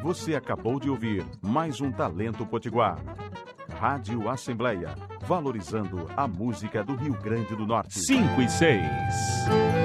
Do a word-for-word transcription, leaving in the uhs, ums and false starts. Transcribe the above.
Você acabou de ouvir mais um Talento Potiguar. Rádio Assembleia, valorizando a música do Rio Grande do Norte. cinco e seis.